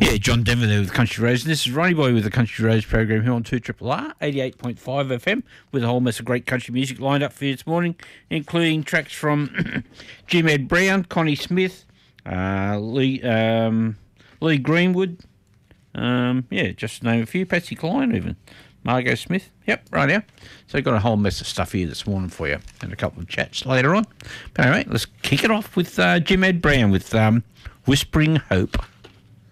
Yeah, John Denver there with Country Roads. And this is Ronnie Boy with the Country Roads program here on 2RRR, 88.5 FM, with a whole mess of great country music lined up for you this morning, including tracks from Jim Ed Brown, Connie Smith, Lee Greenwood, just to name a few, Patsy Cline even, Margot Smith. Yep, right now. So got a whole mess of stuff here this morning for you and a couple of chats later on. But anyway, let's kick it off with Jim Ed Brown with Whispering Hope.